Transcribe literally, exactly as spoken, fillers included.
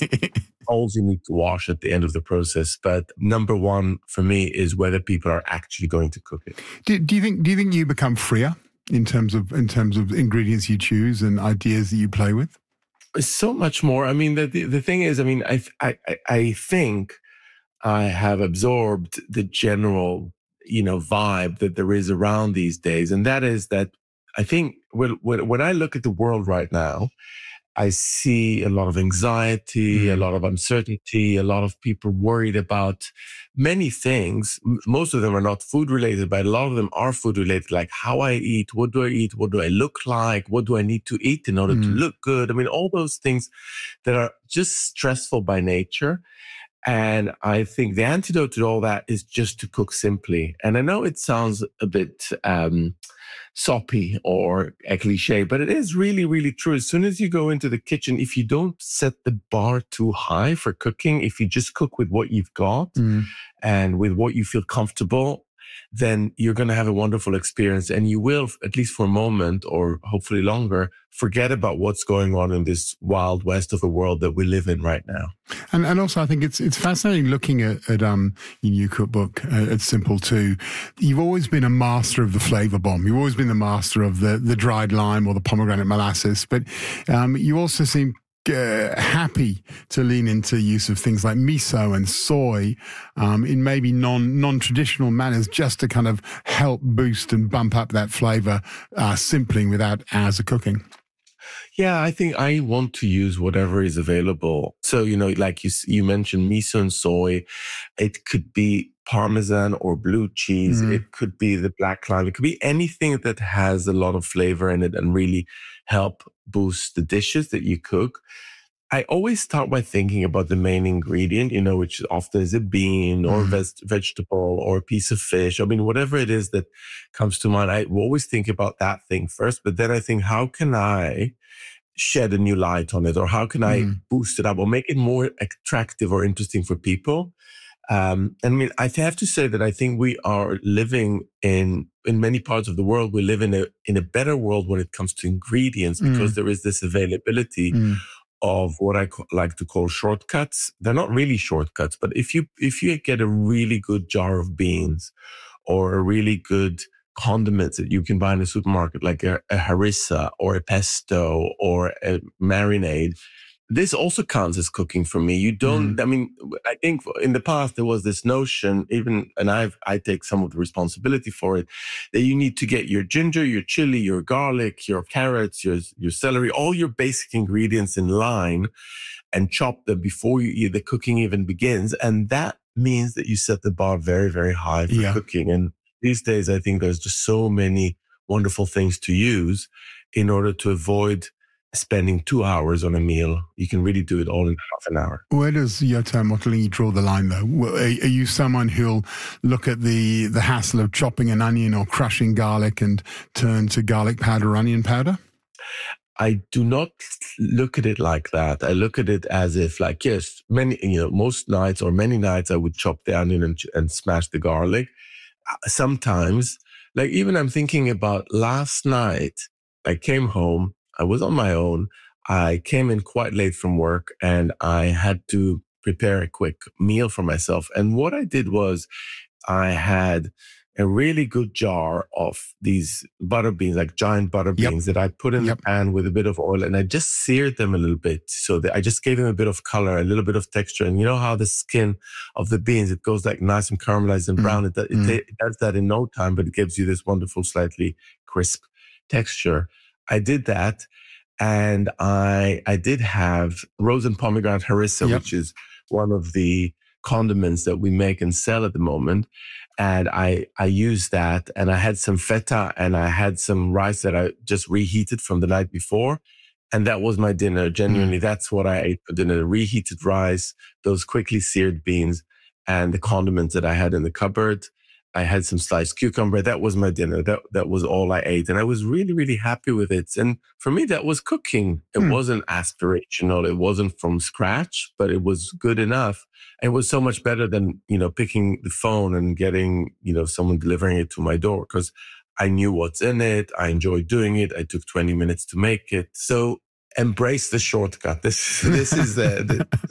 holes you need to wash at the end of the process. But number one for me is whether people are actually going to cook it. Do, do you think? Do you think you become freer in terms of in terms of ingredients you choose and ideas that you play with? It's so much more. I mean, the the, the thing is, I mean, I, I I think I have absorbed the general, you know, vibe that there is around these days, and that is that I think when when, when I look at the world right now, I see a lot of anxiety, mm. a lot of uncertainty, a lot of people worried about many things. Most of them are not food related, but a lot of them are food related, like how I eat, what do I eat, what do I look like, what do I need to eat in order mm. to look good? I mean, all those things that are just stressful by nature. And I think the antidote to all that is just to cook simply. And I know it sounds a bit um, soppy or a cliche, but it is really, really true. As soon as you go into the kitchen, if you don't set the bar too high for cooking, if you just cook with what you've got mm. and with what you feel comfortable, then you're going to have a wonderful experience. And you will, at least for a moment or hopefully longer, forget about what's going on in this wild west of a world that we live in right now. And and also I think it's it's fascinating looking at, at um your new cookbook uh, at Simple two. You've always been a master of the flavor bomb. You've always been the master of the, the dried lime or the pomegranate molasses. But um, you also seem Uh, happy to lean into use of things like miso and soy um, in maybe non, non-traditional manners just to kind of help boost and bump up that flavor uh, simply without hours of cooking. Yeah, I think I want to use whatever is available. So, you know, like you you mentioned miso and soy, it could be Parmesan or blue cheese. Mm. It could be the black lime. It could be anything that has a lot of flavor in it and really help boost the dishes that you cook. I always start by thinking about the main ingredient, you know, which often is a bean or mm. veg- vegetable or a piece of fish. I mean, whatever it is that comes to mind, I always think about that thing first. But then I think, how can I shed a new light on it? Or how can I mm. boost it up or make it more attractive or interesting for people? Um, and I mean, I have to say that I think we are living in, in many parts of the world, we live in a, in a better world when it comes to ingredients because mm. there is this availability mm. of what I co- like to call shortcuts. They're not really shortcuts, but if you, if you get a really good jar of beans or a really good condiments that you can buy in the supermarket, like a, a harissa or a pesto or a marinade, this also counts as cooking for me. You don't, mm. I mean, I think in the past there was this notion, even, and I've, I take some of the responsibility for it, that you need to get your ginger, your chili, your garlic, your carrots, your, your celery, all your basic ingredients in line and chop them before you, the cooking even begins. And that means that you set the bar very, very high for yeah. cooking. And these days, I think there's just so many wonderful things to use in order to avoid spending two hours on a meal. You can really do it all in half an hour. Where does Yotam Ottolenghi draw the line, though? Are you someone who'll look at the, the hassle of chopping an onion or crushing garlic and turn to garlic powder or onion powder? I do not look at it like that. I look at it as if, like, yes, many, you know, most nights or many nights I would chop the onion and, and smash the garlic. Sometimes, like, even I'm thinking about last night, I came home, I was on my own. I came in quite late from work and I had to prepare a quick meal for myself. And what I did was I had a really good jar of these butter beans, like giant butter beans yep. that I put in yep. the pan with a bit of oil and I just seared them a little bit. So that I just gave them a bit of color, a little bit of texture. And you know how the skin of the beans, it goes like nice and caramelized and brown. Mm. It, it, mm. it does that in no time, but it gives you this wonderful, slightly crisp texture. I did that. And I, I did have rose and pomegranate harissa, yep. which is one of the condiments that we make and sell at the moment. And I, I used that and I had some feta and I had some rice that I just reheated from the night before. And that was my dinner. Genuinely, mm. that's what I ate for dinner. Reheated rice, those quickly seared beans and the condiments that I had in the cupboard. I had some sliced cucumber. That was my dinner. That that was all I ate. And I was really, really happy with it. And for me, that was cooking. It mm. wasn't aspirational. It wasn't from scratch, but it was good enough. It was so much better than, you know, picking the phone and getting, you know, someone delivering it to my door because I knew what's in it. I enjoyed doing it. I took twenty minutes to make it. So embrace the shortcut. This, this is the, the